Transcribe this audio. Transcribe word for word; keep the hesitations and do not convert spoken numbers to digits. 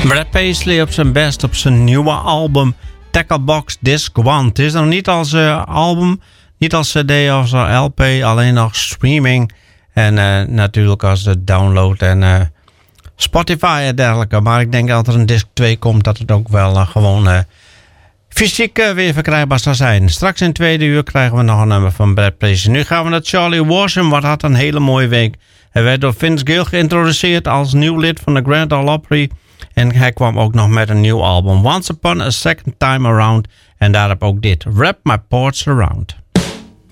Brad Paisley op zijn best op zijn nieuwe album Tacklebox Disc one. Het is nog niet als uh, album, niet als cd of als L P, alleen nog streaming. En uh, natuurlijk als de download en uh, Spotify en dergelijke. Maar ik denk dat er een disc twee komt, dat het ook wel uh, gewoon uh, fysiek uh, weer verkrijgbaar zal zijn. Straks in het tweede uur krijgen we nog een nummer van Brad Paisley. Nu gaan we naar Charlie Worsham, wat had een hele mooie week. Hij werd door Vince Gill geïntroduceerd als nieuw lid van de Grand Ole Opry. En hij kwam ook nog met een nieuw album, Once Upon a Second Time Around. En daarop ook dit, Wrap My Ports Around.